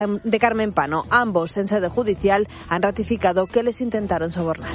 de Carmen Pano. Ambos, en sede judicial, han ratificado que les intentaron sobornar.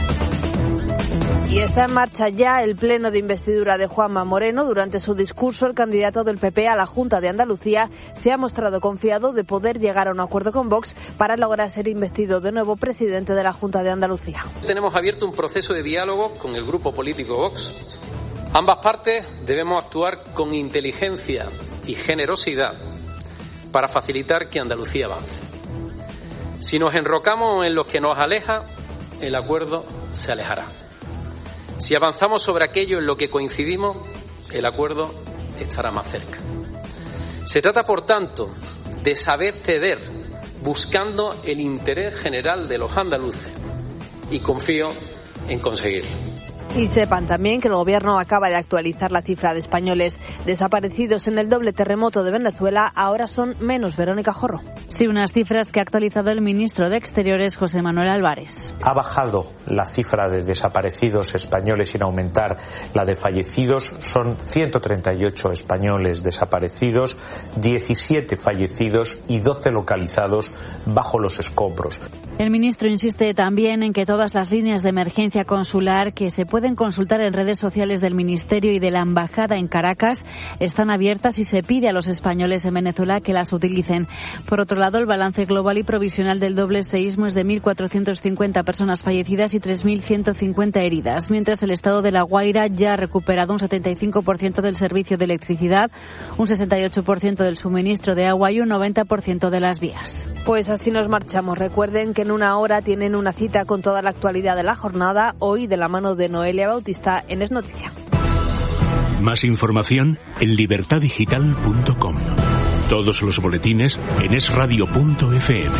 Y está en marcha ya el pleno de investidura de Juanma Moreno. Durante su discurso, el candidato del PP a la Junta de Andalucía se ha mostrado confiado de poder llegar a un acuerdo con Vox para lograr ser investido de nuevo presidente de la Junta de Andalucía. Tenemos abierto un proceso de diálogo con el grupo político Vox. Ambas partes debemos actuar con inteligencia y generosidad para facilitar que Andalucía avance. Si nos enrocamos en lo que nos aleja, el acuerdo se alejará. Si avanzamos sobre aquello en lo que coincidimos, el acuerdo estará más cerca. Se trata, por tanto, de saber ceder buscando el interés general de los andaluces y confío en conseguirlo. Y sepan también que el Gobierno acaba de actualizar la cifra de españoles desaparecidos en el doble terremoto de Venezuela. Ahora son menos. Verónica Jorro. Sí, unas cifras que ha actualizado el ministro de Exteriores, José Manuel Álvarez. Ha bajado la cifra de desaparecidos españoles sin aumentar la de fallecidos. Son 138 españoles desaparecidos, 17 fallecidos y 12 localizados bajo los escombros. El ministro insiste también en que todas las líneas de emergencia consular que se pueden consultar en redes sociales del Ministerio y de la Embajada en Caracas están abiertas y se pide a los españoles en Venezuela que las utilicen. Por otro lado, el balance global y provisional del doble seísmo es de 1.450 personas fallecidas y 3.150 heridas, mientras el estado de La Guaira ya ha recuperado un 75% del servicio de electricidad, un 68% del suministro de agua y un 90% de las vías. Pues así nos marchamos. Recuerden que en una hora tienen una cita con toda la actualidad de la jornada, hoy de la mano de Noelia Bautista en Es Noticia. Más información en libertadigital.com. Todos los boletines en esradio.fm.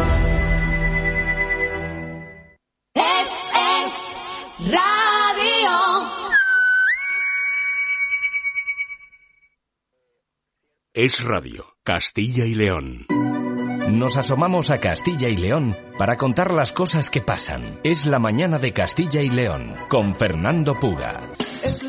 Es Radio. Es Radio, Castilla y León. Nos asomamos a Castilla y León para contar las cosas que pasan. Es la mañana de Castilla y León con Fernando Puga.